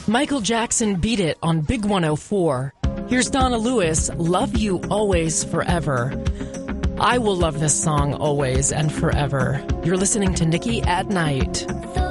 Michael Jackson Beat It on Big 104. Here's Donna Lewis, Love You Always Forever. I will love this song always and forever. You're listening to Nikki at Night. So